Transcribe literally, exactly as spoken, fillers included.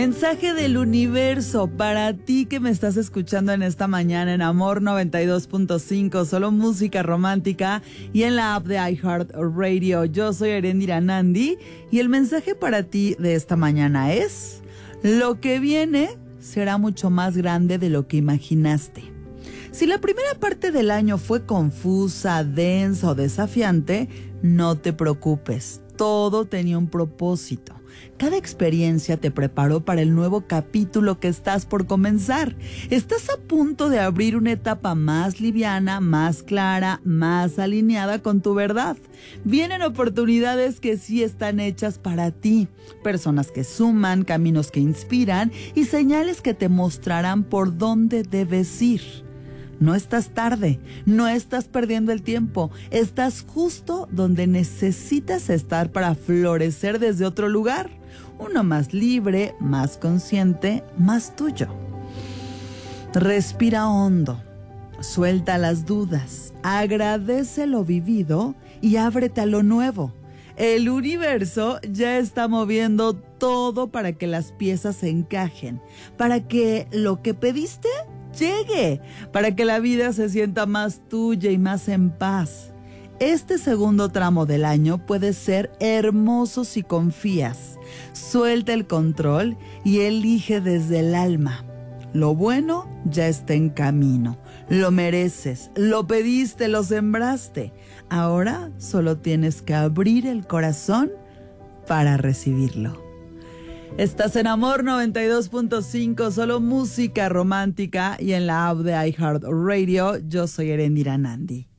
Mensaje del universo para ti que me estás escuchando en esta mañana en Amor noventa y dos punto cinco, solo música romántica, y en la app de iHeartRadio. Yo soy Erendira Nandi y el mensaje para ti de esta mañana es: lo que viene será mucho más grande de lo que imaginaste. Si la primera parte del año fue confusa, densa o desafiante, no te preocupes, todo tenía un propósito. Cada experiencia te preparó para el nuevo capítulo que estás por comenzar. Estás a punto de abrir una etapa más liviana, más clara, más alineada con tu verdad. Vienen oportunidades que sí están hechas para ti, personas que suman, caminos que inspiran y señales que te mostrarán por dónde debes ir. No estás tarde, no estás perdiendo el tiempo, estás justo donde necesitas estar para florecer desde otro lugar, uno más libre, más consciente, más tuyo. Respira hondo, suelta las dudas, agradece lo vivido y ábrete a lo nuevo. El universo ya está moviendo todo para que las piezas se encajen, para que lo que pediste llegue, para que la vida se sienta más tuya y más en paz. Este segundo tramo del año puede ser hermoso si confías. Suelta el control y elige desde el alma. Lo bueno ya está en camino. Lo mereces, lo pediste, lo sembraste. Ahora solo tienes que abrir el corazón para recibirlo. Estás en Amor noventa y dos punto cinco, solo música romántica, y en la app de iHeartRadio. Yo soy Erendira Nandi.